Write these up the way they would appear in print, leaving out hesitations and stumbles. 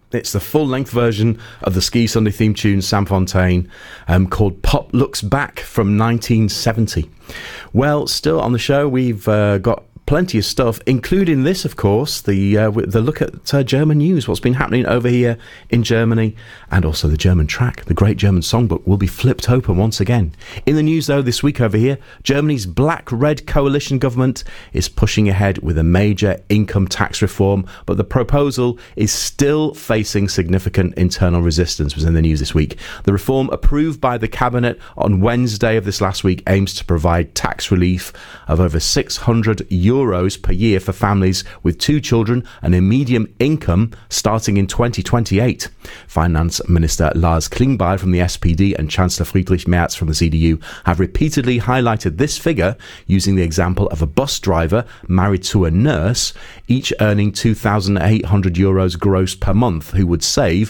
It's the full-length version of the Ski Sunday theme tune, Sam Fontaine, called Pop Looks Back from 1970. Well, still on the show, we've got plenty of stuff, including this, of course, the look at German news, what's been happening over here in Germany, and also the German track. The Great German Songbook will be flipped open once again. In the news, though, this week over here, Germany's Black-Red coalition government is pushing ahead with a major income tax reform, but the proposal is still facing significant internal resistance, was in the news this week. The reform, approved by the cabinet on Wednesday of this last week, aims to provide tax relief of over €600 per year for families with 2 children and a medium income starting in 2028. Finance Minister Lars Klingbeil from the SPD and Chancellor Friedrich Merz from the CDU have repeatedly highlighted this figure, using the example of a bus driver married to a nurse, each earning €2,800 gross per month, who would save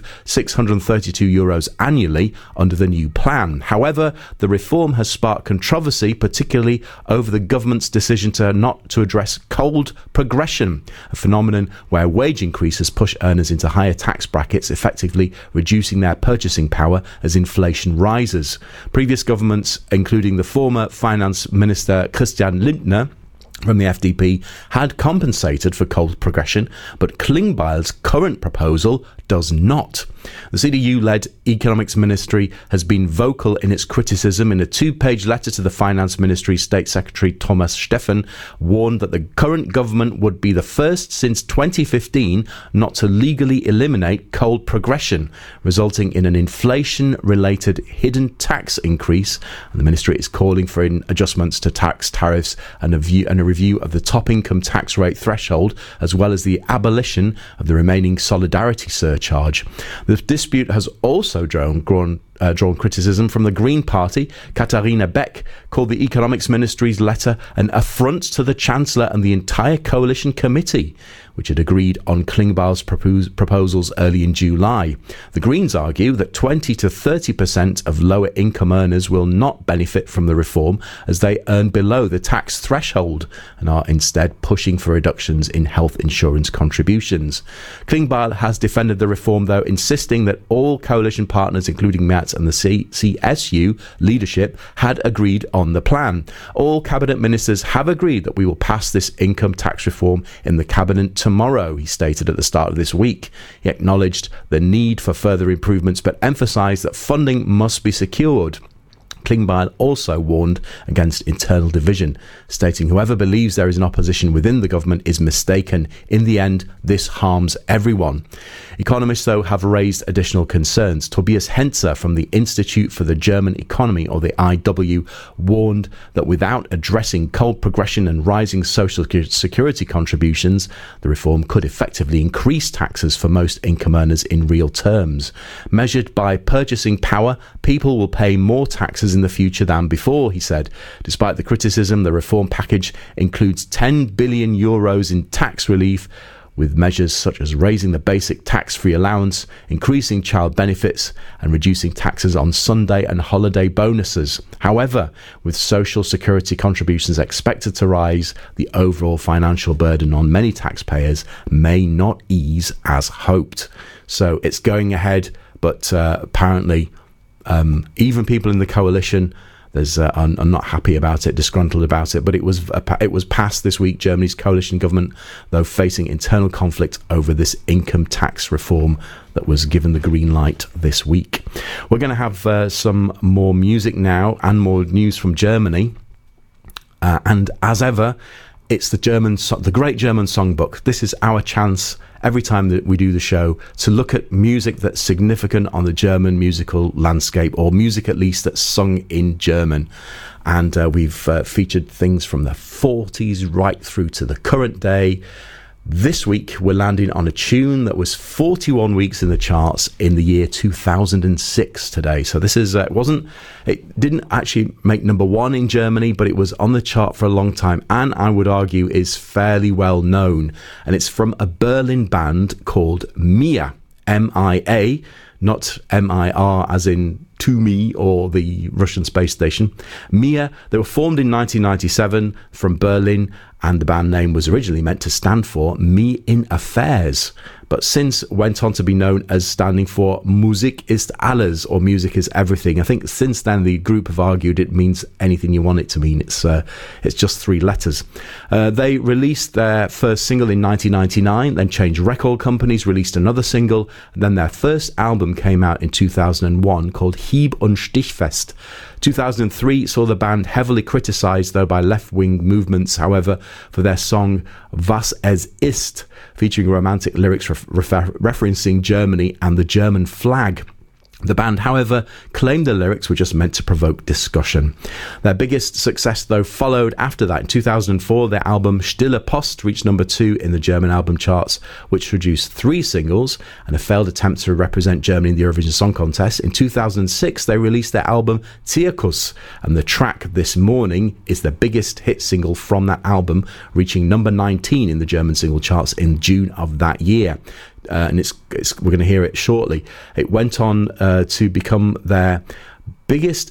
€632 annually under the new plan. However, the reform has sparked controversy, particularly over the government's decision not to address cold progression, a phenomenon where wage increases push earners into higher tax brackets, effectively reducing their purchasing power as inflation rises. Previous governments, including the former finance minister Christian Lindner from the FDP, had compensated for cold progression, but Klingbeil's current proposal does not. The CDU-led Economics Ministry has been vocal in its criticism. In a 2-page letter to the Finance Ministry, State Secretary Thomas Steffen warned that the current government would be the first since 2015 not to legally eliminate cold progression, resulting in an inflation-related hidden tax increase. And the ministry is calling for adjustments to tax tariffs and a review of the top income tax rate threshold, as well as the abolition of the remaining solidarity surcharge. The dispute has also drawn criticism from the Green Party. Katharina Beck called the Economics Ministry's letter an affront to the Chancellor and the entire coalition committee, which had agreed on Klingbeil's proposals early in July. The Greens argue that 20 to 30% of lower income earners will not benefit from the reform, as they earn below the tax threshold and are instead pushing for reductions in health insurance contributions. Klingbeil has defended the reform, though, insisting that all coalition partners, including Merz and the CSU leadership, had agreed on the plan. All cabinet ministers have agreed that we will pass this income tax reform in the cabinet tomorrow, he stated at the start of this week. He acknowledged the need for further improvements, but emphasised that funding must be secured. Klingbeil also warned against internal division, stating whoever believes there is an opposition within the government is mistaken. In the end, this harms everyone. Economists, though, have raised additional concerns. Tobias Henzer from the Institute for the German Economy, or the IW, warned that without addressing cold progression and rising social security contributions, the reform could effectively increase taxes for most income earners in real terms. Measured by purchasing power, people will pay more taxes in the future than before, he said. Despite the criticism, the reform package includes €10 billion in tax relief, with measures such as raising the basic tax-free allowance, increasing child benefits, and reducing taxes on Sunday and holiday bonuses. However, with social security contributions expected to rise, the overall financial burden on many taxpayers may not ease as hoped. So it's going ahead, but apparently even people in the coalition are not happy about it, disgruntled about it. But it was passed this week. Germany's coalition government, though, facing internal conflict over this income tax reform that was given the green light this week. We're going to have some more music now and more news from Germany. And as ever, it's the Great German Songbook. This is our chance every time that we do the show to look at music that's significant on the German musical landscape, or music at least that's sung in German. And we've featured things from the 40s right through to the current day. This week, we're landing on a tune that was 41 weeks in the charts in the year 2006 today. So this is, it didn't actually make number 1 in Germany, but it was on the chart for a long time, and I would argue is fairly well known. And it's from a Berlin band called Mia, M-I-A, not M-I-R as in to me or the Russian space station. Mia, they were formed in 1997 from Berlin, and the band name was originally meant to stand for Me in Affairs, but since went on to be known as standing for Musik ist alles, or Music is Everything. I think since then the group have argued it means anything you want it to mean. It's just 3 letters. They released their first single in 1999, then changed record companies, released another single, and then their first album came out in 2001 called Hieb und Stichfest. 2003 saw the band heavily criticised, though, by left-wing movements, however, for their song Was es ist, featuring romantic lyrics referencing Germany and the German flag. The band, however, claimed the lyrics were just meant to provoke discussion. Their biggest success, though, followed after that. In 2004, their album Stille Post reached number 2 in the German album charts, which produced 3 singles and a failed attempt to represent Germany in the Eurovision Song Contest. In 2006, they released their album Zirkus, and the track This Morning is the biggest hit single from that album, reaching number 19 in the German single charts in June of that year. And we're going to hear it shortly. It went on to become their biggest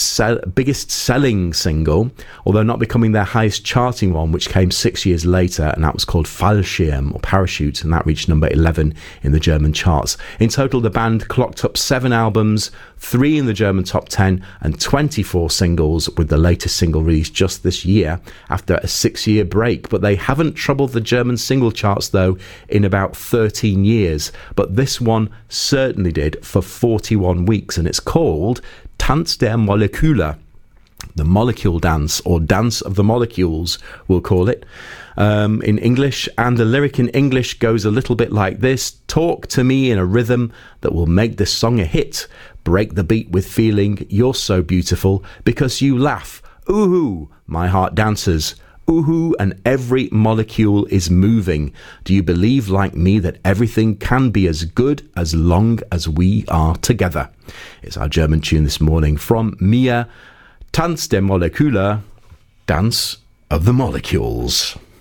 selling single, although not becoming their highest charting one, which came 6 years later, and that was called Fallschirm, or Parachute, and that reached number 11 in the German charts. In total, the band clocked up 7 albums, 3 in the German top 10, and 24 singles, with the latest single released just this year after a 6-year break. But they haven't troubled the German single charts, though, in about 13 years. But this one certainly did for 41 weeks, and it's called Tanz der Moleküle, the molecule dance, or dance of the molecules, we'll call it, in English. And the lyric in English goes a little bit like this: talk to me in a rhythm that will make this song a hit. Break the beat with feeling you're so beautiful because you laugh. Ooh, my heart dances. Ooh, and every molecule is moving. Do you believe like me that everything can be as good as long as we are together? It's our German tune this morning from Mia, Tanz der Moleküle, Dance of the Molecules.